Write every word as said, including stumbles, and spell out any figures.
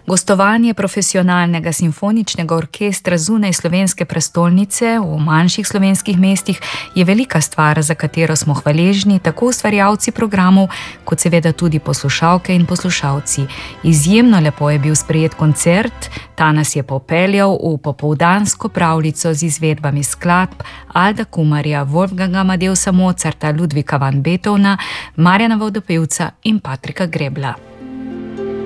Gostovanje profesionalnega simfoničnega orkestra zunaj slovenske prestolnice v manjših slovenskih mestih je velika stvar, za katero smo hvaležni tako ustvarjalci programov, kot seveda tudi poslušalke in poslušalci. Izjemno lepo je bil sprejet koncert, ta nas je popeljal v popoldansko pravljico z izvedbami skladb Alda Kumarja, Wolfganga Amadeusa Mozarta, Ludvika van Beethovna, Marjana Vodopevca in Patrika Grebla.